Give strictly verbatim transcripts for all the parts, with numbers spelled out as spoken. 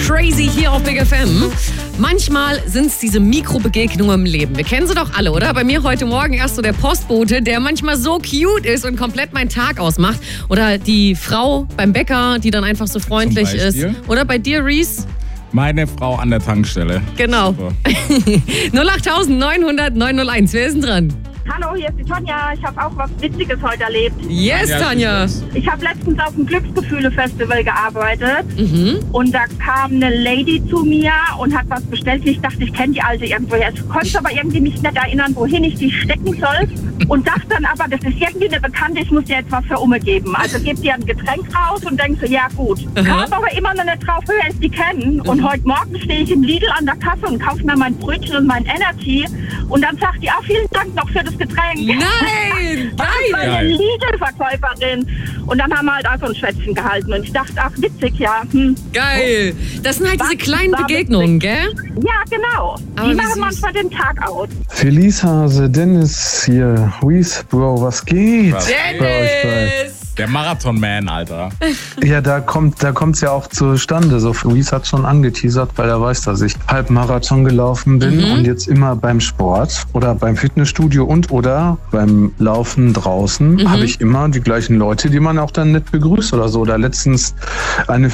crazy hier auf Big F M. Manchmal sind es diese Mikrobegegnungen im Leben. Wir kennen sie doch alle, oder? Bei mir heute Morgen erst so der Postbote, der manchmal so cute ist und komplett meinen Tag ausmacht. Oder die Frau beim Bäcker, die dann einfach so freundlich ist. Oder bei dir, Reese? Meine Frau an der Tankstelle. Genau. null acht neun null null neun null eins. Wer ist denn dran? Hallo, hier ist die Tonja. Ich habe auch was Witziges heute erlebt. Yes, Tonja. Ich habe letztens auf dem Glücksgefühle-Festival gearbeitet. Mhm. Und da kam eine Lady zu mir und hat was bestellt. Ich dachte, ich kenne die Alte irgendwoher. Ich konnte aber irgendwie mich nicht erinnern, wohin ich die stecken soll. Und dachte dann aber, das ist irgendwie eine Bekannte, ich muss dir jetzt was für Umme geben. Also gibt ihr ein Getränk raus und denkst so, ja gut. Aha. Kam aber immer noch nicht drauf, höher ist die kennen. Und heute Morgen stehe ich im Lidl an der Kasse und kaufe mir mein Brötchen und mein Energy. Und dann sagt die, ah, vielen Dank noch für das Getränk. Nein, Das war geil. eine Lidl-Verkäuferin. Und dann haben wir halt einfach ein Schwätzchen gehalten. Und ich dachte, ach witzig, ja. Hm. Geil. Das sind halt diese Was kleinen war Begegnungen, gell? Ja, genau. Aber Die wie machen süß. manchmal den Tag aus. Feliz Hase, Dennis hier. Reese, Bro, was geht? Was bei euch beiden? Dennis! Der Marathon-Man, Alter. Ja, da kommt da kommt's ja auch zustande. So, Reese hat schon angeteasert, weil er weiß, dass ich Halbmarathon gelaufen bin Mhm. und jetzt immer beim Sport oder beim Fitnessstudio und oder beim Laufen draußen Mhm. habe ich immer die gleichen Leute, die man auch dann nett begrüßt oder so. Da letztens eine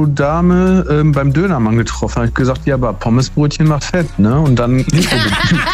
Fitnessstudio-Dame ähm, beim Dönermann getroffen. Habe ich gesagt, ja, aber Pommesbrötchen macht fett, ne? Und dann